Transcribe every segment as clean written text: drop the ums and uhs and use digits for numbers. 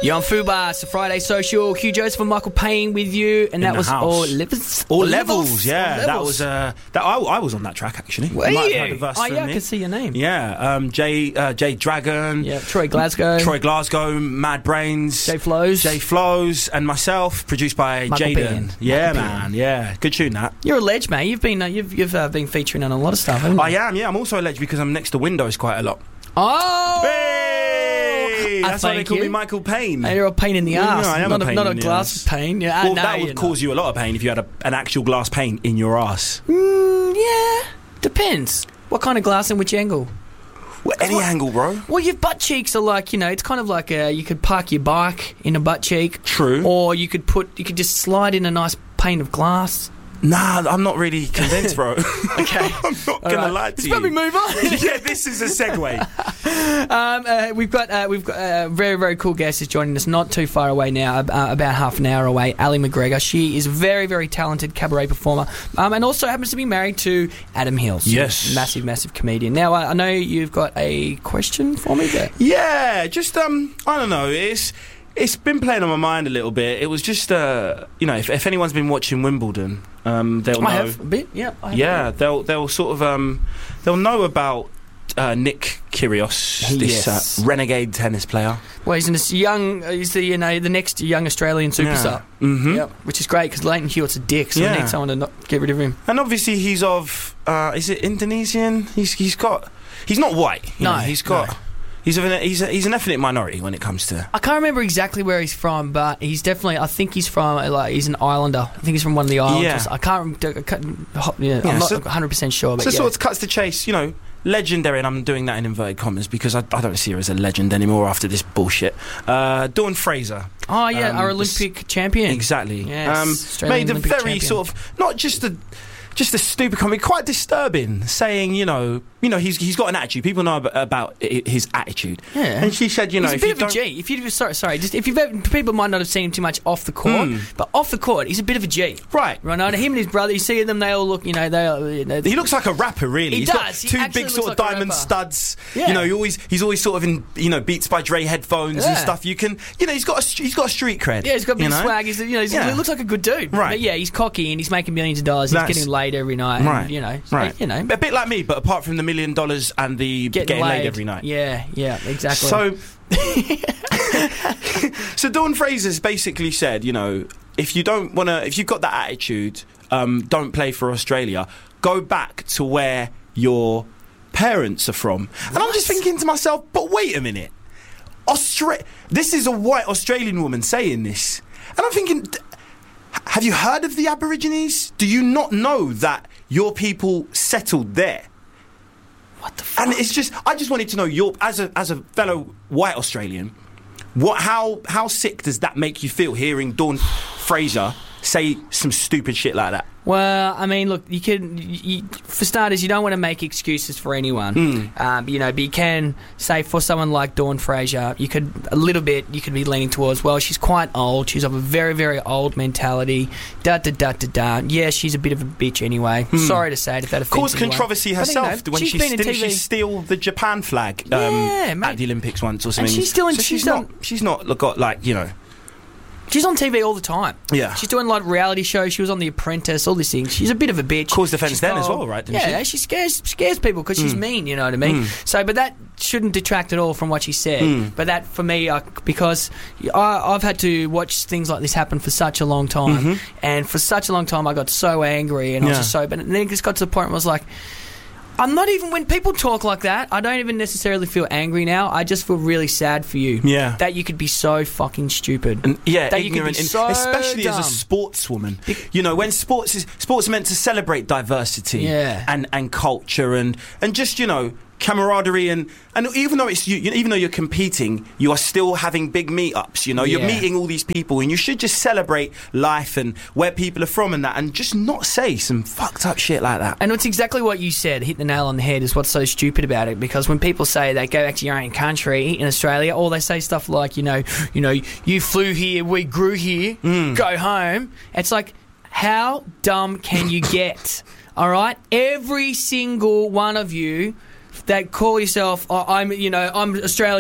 You're on Fubar, it's a Friday social. Hugh Joseph and Michael Payne with you, and that was house. All All Levels. Levels, yeah. All Levels. That was I was on that track actually. Were You might you? have heard of us Oh, from yeah, I me. can see your name. Yeah, Jay Dragon. Yeah, Troy Glasgow. Troy Glasgow, Mad Brains, Jay Flows. and myself, produced by Michael Jaden. Payne. Yeah, Michael man. Yeah, good tune that. You're a ledge, mate. You've been been featuring on a lot of stuff, haven't you? I am. Yeah, I'm also a legend because I'm next to Windows quite a lot. Oh! Hey! That's why they thank call you. me Michael Payne. Hey, you're a pain in the Yeah, ass. I am not a pain not in a the glass ass. pain. Yeah, Well, no, that you're would cause you a lot of pain if you had an actual glass pane in your ass. Yeah, depends. What kind of glass and which angle? Well, any angle, bro. Well, your butt cheeks are like, it's kind of like you could park your bike in a butt cheek. True. Or you could just slide in a nice pane of glass. Nah, I'm not really convinced, bro. Okay. I'm not gonna lie to Let's you. probably move on. Yeah, this is a segue. We've got a very, very cool guest is joining us not too far away now, about half an hour away, Ali McGregor. She is a very, very talented cabaret performer and also happens to be married to Adam Hills. Yes. Massive comedian. Now, I know you've got a question for me there. Yeah, just, I don't know, It's been playing on my mind a little bit. It was just, if anyone's been watching Wimbledon, they'll know. I have a bit, yeah. Yeah, they'll sort of they'll know about Nick Kyrgios, this Yes. renegade tennis player. Well, he's the next young Australian superstar. Yeah. Mm-hmm. Yep, which is great because Leighton Hewitt's a dick, so Yeah. we need someone to not get rid of him. And obviously he's of, is it Indonesian? He's not white. you No, know, he's got. no. He's an ethnic minority when it comes to. I can't remember exactly where he's from, but he's definitely. I think he's from. He's an islander. I think he's from one of the islands. Yeah. I can't. I'm not 100% sure. But So yeah. sort of cuts to chase, legendary, and I'm doing that in inverted commas because I don't see her as a legend anymore after this bullshit. Dawn Fraser. Oh yeah, our Olympic champion. Exactly. Yes, Australian made a Olympic very champion. sort of not just a stupid comment, quite disturbing, saying he's got an attitude. People know about his attitude. Yeah. And she said, He's a if bit you of a don't. G. People might not have seen him too much off the court, but off the court, he's a bit of a G. Right. Right. Now, him and his brother, you see them, they all look. He looks like a rapper, really. He He's does. got He two actually big looks sort like of a diamond rapper. studs. Yeah. He's always sort of in Beats by Dre headphones and Yeah. stuff. You can, he's got a street cred. Yeah, he's got a bit of you know? swag. He looks like a good dude. Right. But yeah, he's cocky and he's making millions of dollars. He's That's- getting laid every night. Right. And, Right. A A bit like me, but apart from the $1 million and the getting laid every night. Yeah, exactly. So, so Dawn Fraser's basically said, if you've got that attitude, don't play for Australia. Go back to where your parents are from. And I'm just thinking to myself, but wait a minute, this is a white Australian woman saying this, and I'm thinking, have you heard of the Aborigines? Do you not know that your people settled there? What the fuck? And it's just, I just wanted to know, as a fellow white Australian, how sick does that make you feel hearing Dawn Fraser say some stupid shit like that? Well, I mean, look, for starters, you don't want to make excuses for anyone. But you can say for someone like Dawn Fraser, you could be leaning towards, well, she's quite old, she's of a very, very old mentality, Yeah, she's a bit of a bitch anyway. Sorry to say it if that offends Caused anyone. controversy But, herself when didn't she steal the Japan flag mate. at the Olympics once or something? And she's still in. So she's not got She's on TV all the time. Yeah. She's doing like reality shows. She was on The Apprentice, all these things. She's a bit of a bitch. Caused offence She's then as old. well, right? Didn't Yeah, she scares people because she's mean, you know what I mean? So, but that shouldn't detract at all from what she said. But that, for me, because I've had to watch things like this happen for such a long time. And for such a long time, I got so angry and I was just so... But then it just got to the point where I was like... I'm not even, when people talk like that, I don't even necessarily feel angry now. I just feel really sad for you. Yeah. That you could be so fucking stupid. And, yeah, that you could be ignorant, so especially dumb. as a sportswoman. When sports are meant to celebrate diversity and culture and just camaraderie and even though even though you're competing, you are still having big meetups. You're meeting all these people, and you should just celebrate life and where people are from and that, and just not say some fucked up shit like that. And it's exactly what you said. Hit the nail on the head. Is what's so stupid about it. Because when people say they go back to your own country in Australia, or they say stuff like, you flew here, we grew here, go home. It's like, how dumb can you get? All right, every single one of you that call yourself, I'm Australian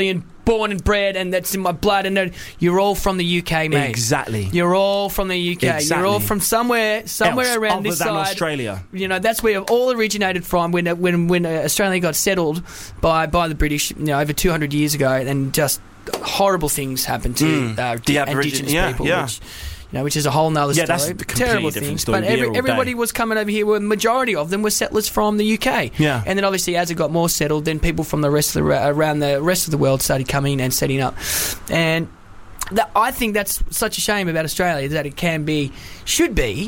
born and bred, and that's in my blood. And you're all from the UK, mate. Exactly. You're all from the UK. Exactly. You're all from somewhere Else, around other this than side. Australia. You know, that's where it all originated from. When Australia got settled by the British, over 200 years ago, and just horrible things happened to the Indigenous people. Yeah. Which is a whole nother story. That's a completely terrible different things. story. But everybody was coming over here. The majority of them were settlers from the UK. Yeah. And then obviously, as it got more settled, then people from the rest of around the rest of the world started coming and setting up. And I think that's such a shame about Australia, that it should be.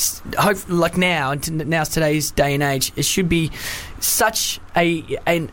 Like now's today's day and age, it should be such an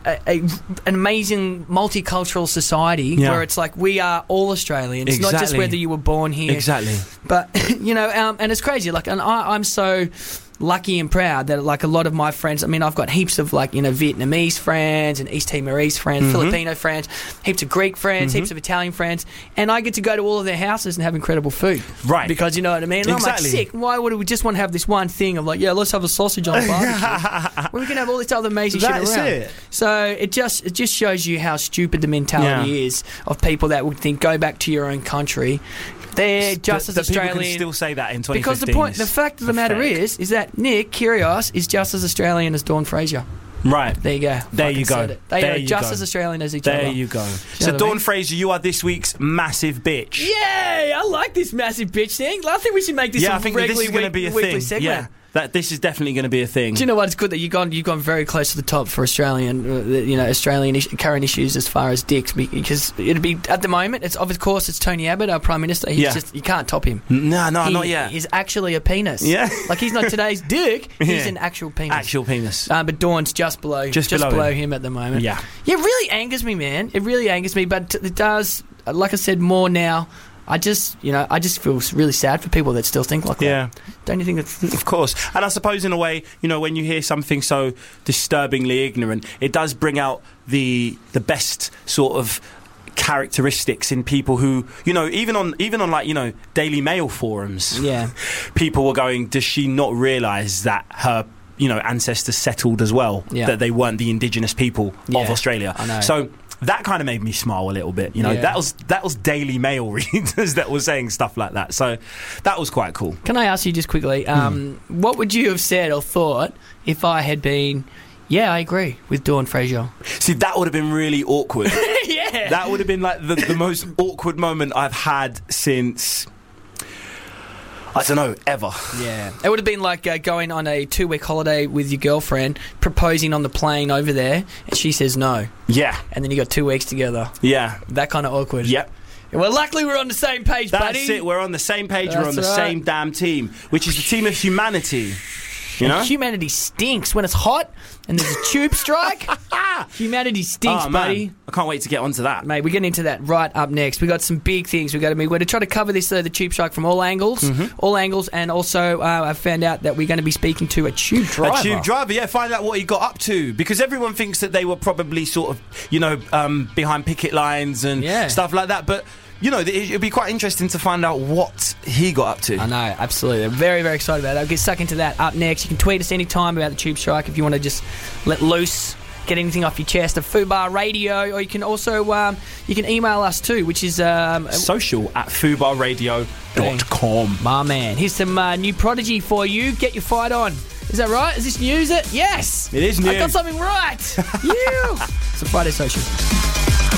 amazing multicultural society where it's like we are all Australians, not just whether you were born here. Exactly. But and it's crazy. Like, and I'm so lucky and proud that like a lot of my friends, I mean, I've got heaps of Vietnamese friends and East Timorese friends, Filipino friends, heaps of Greek friends, heaps of Italian friends, and I get to go to all of their houses and have incredible food. Right. Because you know what I mean? And exactly. I'm like, sick. Why would we just want to have this one thing of like, let's have a sausage on a barbecue? Well, we can have all this other amazing shit around. That's it. So it just shows you how stupid the mentality is of people that would think, go back to your own country. They're just as Australian. People can still say that in 2015. Because the fact of the matter is that Nick Kyrgios is just as Australian as Dawn Fraser. Right. There you go. There you go. They are just as Australian as each other. There you go. So Dawn Fraser, you are this week's massive bitch. Yay! I like this massive bitch thing. I think we should make this I think this is going to be a thing. Segment. Yeah. This is definitely going to be a thing. Do you know what? It's good that you've gone very close to the top for Australian current issues as far as dicks, because it'd be at the moment. It's of course it's Tony Abbott, our Prime Minister. He's you can't top him. No, not yet. He's actually a penis. Yeah, like he's not today's dick. He's an actual penis. Actual penis. But Dawn's just below him at the moment. Yeah. It really angers me, man. It really angers me, but it does. Like I said, more now. I just feel really sad for people that still think like that. Don't you think that's... Of course. And I suppose in a way, when you hear something so disturbingly ignorant, it does bring out the best sort of characteristics in people who, even on like, Daily Mail forums. Yeah. People were going, does she not realise that her ancestors settled as well? Yeah. That they weren't the indigenous people of Australia. I know. So that kind of made me smile a little bit. That was Daily Mail readers that were saying stuff like that. So that was quite cool. Can I ask you just quickly, what would you have said or thought if I had been, I agree with Dawn Fraser? See, that would have been really awkward. Yeah. That would have been like the most awkward moment I've had since... I don't know, ever. Yeah. It would have been like going on a 2-week holiday with your girlfriend, proposing on the plane over there, and she says no. Yeah. And then you got 2 weeks together. Yeah. That kind of awkward. Yep. Well, luckily we're on the same page, buddy. That's it. We're on the same page. We're on the same damn team, which is the team of humanity. Humanity stinks when it's hot and there's a tube strike. Humanity stinks, buddy. I can't wait to get onto that, mate. We're getting into that right up next. We got some big things. We're going to try to cover this the tube strike from all angles, and also I've found out that we're going to be speaking to a tube driver. A tube driver, yeah. Find out what he got up to, because everyone thinks that they were probably sort of, behind picket lines and stuff like that, but. It'd be quite interesting to find out what he got up to. I know, absolutely. I'm very, very excited about it. I'll get stuck into that up next. You can tweet us anytime about the tube strike if you want to just let loose, get anything off your chest, at Fubar Radio, or you can also you can email us too, which is social@fubarradio.com. My man. Here's some new Prodigy for you. Get your fight on. Is that right? Is this news? Yes! It is news. I got something right! You! It's a Friday Social.